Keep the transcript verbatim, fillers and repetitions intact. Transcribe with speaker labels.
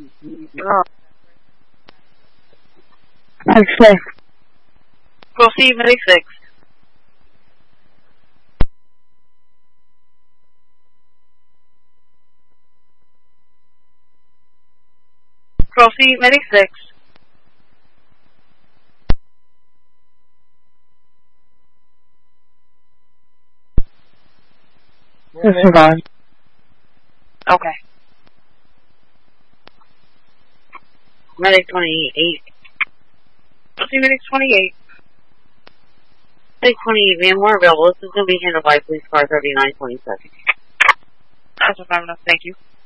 Speaker 1: Oh.
Speaker 2: Okay.
Speaker 1: Proceed, medic six. Proceed, medic six.
Speaker 2: Hold on.
Speaker 1: Okay. Medic twenty-eight. Proceed, medic twenty-eight. Medic twenty-eight, man, more available. This is going to be handled by police car thirty-nine twenty-seven. That's what I'm enough. Thank you.